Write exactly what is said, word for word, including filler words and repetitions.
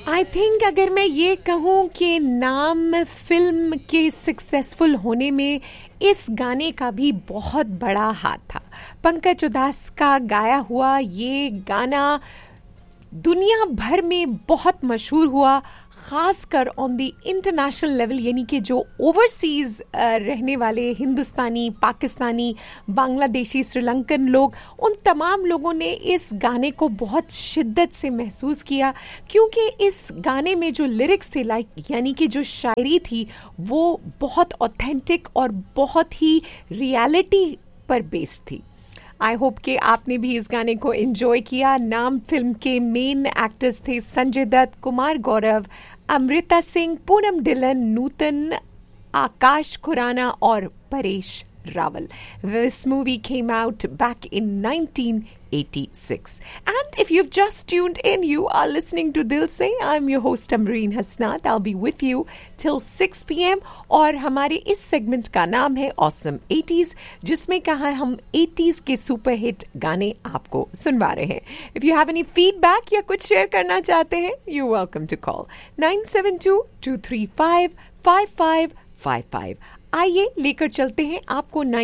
I think अगर मैं ये कहूँ कि नाम फिल्म के सक्सेसफुल होने में इस गाने का भी बहुत बड़ा हाथ था। पंकज उधास का गाया हुआ ये गाना दुनिया भर में बहुत मशहूर हुआ, ख़ासकर ऑन द इंटरनेशनल लेवल, यानी कि जो ओवरसीज़ रहने वाले हिंदुस्तानी, पाकिस्तानी, बांग्लादेशी, श्रीलंकन लोग, उन तमाम लोगों ने इस गाने को बहुत शिद्दत से महसूस किया, क्योंकि इस गाने में जो लिरिक्स थे, लाइक यानी कि जो शायरी थी, वो बहुत ऑथेंटिक और बहुत ही रियलिटी पर बेस्ड थी। आई होप कि आपने भी इस गाने को एंजॉय किया। नाम फिल्म के मेन एक्टर्स थे संजय दत्त, कुमार गौरव, अमृता सिंह, पूनम डिलन, नूतन, आकाश खुराना और Paresh Rawal. This movie came out back in nineteen eighty-six. And if you've just tuned in, you are listening to Dil Se. I'm your host Amreen Hasnat. I'll be with you till six p.m. और हमारे इस segment का नाम है Awesome eighties, जिसमें कहा हम eighties के सुपर हिट गाने आपको सुनवा रहे हैं. If you have any feedback या कुछ शेयर करना चाहते हैं, you're welcome to call nine seven two, two three five, five five five five. आइए लेकर चलते हैं आपको